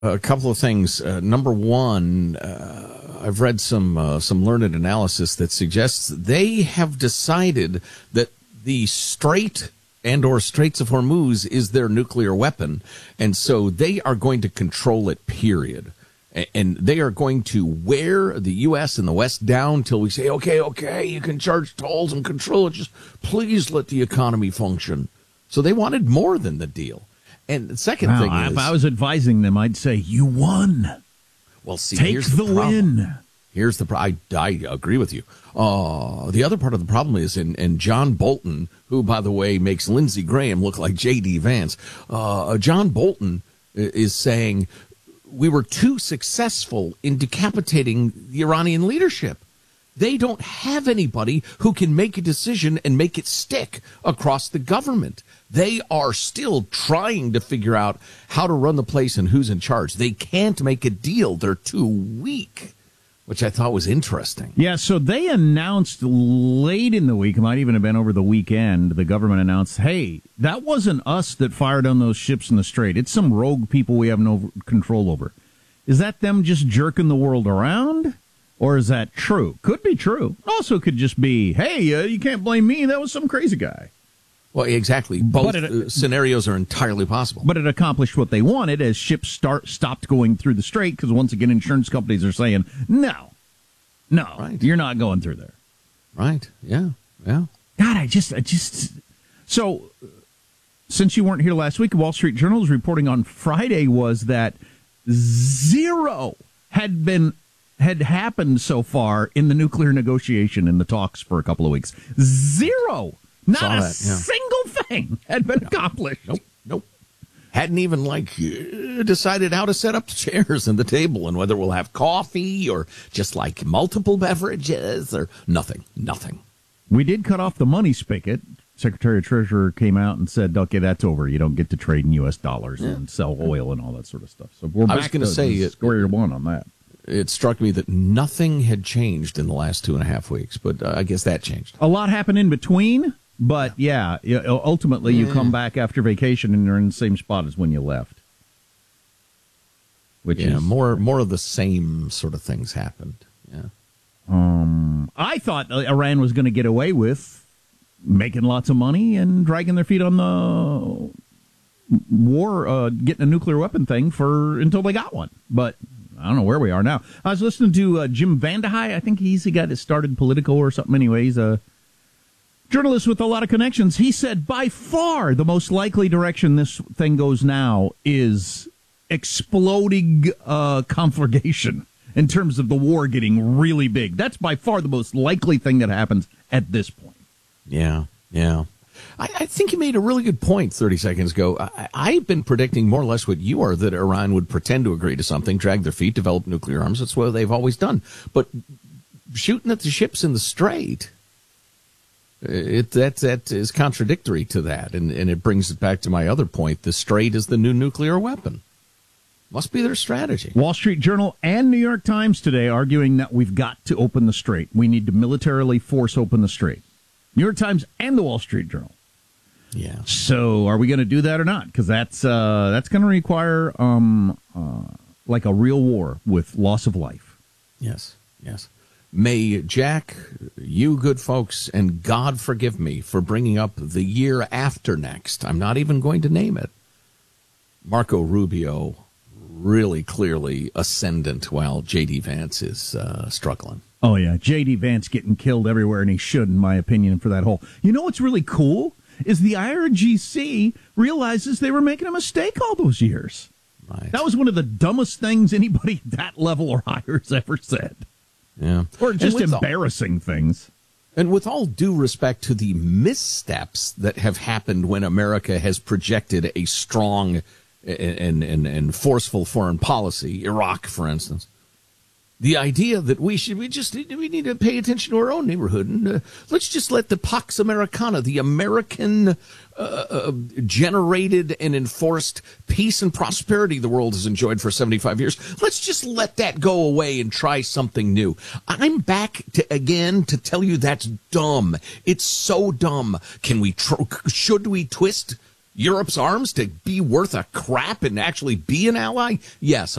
A couple of things. Number one, I've read some learned analysis that suggests they have decided that the Strait and or Straits of Hormuz is their nuclear weapon, and so they are going to control it, period. And they are going to wear the U.S. and the West down till we say, okay, you can charge tolls and control it. Just please let the economy function. So they wanted more than the deal. And the second thing is, if I was advising them, I'd say, you won. Well, see, take here's the win. Here's the problem. I agree with you. The other part of the problem is, and John Bolton, who, by the way, makes Lindsey Graham look like J.D. Vance, John Bolton is saying we were too successful in decapitating the Iranian leadership. They don't have anybody who can make a decision and make it stick across the government. They are still trying to figure out how to run the place and who's in charge. They can't make a deal. They're too weak, which I thought was interesting. Yeah, so they announced late in the week, it might even have been over the weekend, the government announced, hey, that wasn't us that fired on those ships in the Strait. It's some rogue people we have no control over. Is that them just jerking the world around? Or is that true? Could be true. Also could just be, hey, you can't blame me. That was some crazy guy. Well, exactly. Both scenarios are entirely possible. But it accomplished what they wanted as ships stopped going through the Strait because, once again, insurance companies are saying, no, right. You're not going through there. Right, yeah. God, I just... So, since you weren't here last week, Wall Street Journal's reporting on Friday was that zero had happened so far in the nuclear negotiation in the talks for a couple of weeks. Zero! Not a single thing had been accomplished. Nope. Hadn't even, decided how to set up the chairs and the table and whether we'll have coffee or just, multiple beverages or nothing. We did cut off the money spigot. Secretary of Treasury came out and said, okay, that's over. You don't get to trade in U.S. dollars and sell oil and all that sort of stuff. So we're back to square one on that. It struck me that nothing had changed in the last 2.5 weeks, but I guess that changed. A lot happened in between, but ultimately you come back after vacation and you're in the same spot as when you left. Which is more of the same sort of things happened. Yeah. I thought Iran was going to get away with making lots of money and dragging their feet on the war, getting a nuclear weapon thing until they got one, but I don't know where we are now. I was listening to Jim Vandehei. I think he's the guy that started Politico or something anyway. He's a journalist with a lot of connections. He said by far the most likely direction this thing goes now is exploding conflagration in terms of the war getting really big. That's by far the most likely thing that happens at this point. Yeah. I think you made a really good point 30 seconds ago. I've been predicting more or less what you are, that Iran would pretend to agree to something, drag their feet, develop nuclear arms. That's what they've always done. But shooting at the ships in the Strait, that is contradictory to that. And it brings it back to my other point. The Strait is the new nuclear weapon. Must be their strategy. Wall Street Journal and New York Times today arguing that we've got to open the Strait. We need to militarily force open the Strait. New York Times and the Wall Street Journal. Yeah. So are we going to do that or not? Because that's going to require a real war with loss of life. Yes. May Jack, you good folks, and God forgive me for bringing up the year after next. I'm not even going to name it. Marco Rubio really clearly ascendant while J.D. Vance is struggling. Oh, yeah. J.D. Vance getting killed everywhere, and he should, in my opinion, for that whole... You know what's really cool is the IRGC realizes they were making a mistake all those years. Right. That was one of the dumbest things anybody that level or higher has ever said. Yeah. Or just embarrassing things. And with all due respect to the missteps that have happened when America has projected a strong and forceful foreign policy, Iraq, for instance, the idea that we need to pay attention to our own neighborhood and let's just let the Pax Americana, the American generated and enforced peace and prosperity the world has enjoyed for 75 years, let's just let that go away and try something new. I'm back to tell you that's dumb. It's so dumb. Should we twist Europe's arms to be worth a crap and actually be an ally? Yes,